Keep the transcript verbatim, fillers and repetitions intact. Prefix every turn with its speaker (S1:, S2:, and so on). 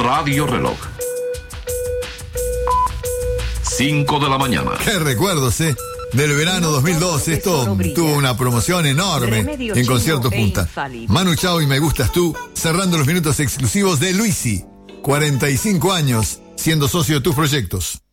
S1: Radio Reloj. cinco de la mañana.
S2: Qué recuerdos, ¿eh? Del verano dos mil dos, esto tuvo una promoción enorme en Conciertos Punta. Manu Chao y Me Gustas Tú, cerrando los minutos exclusivos de Luisi. cuarenta y cinco años siendo socio de tus proyectos.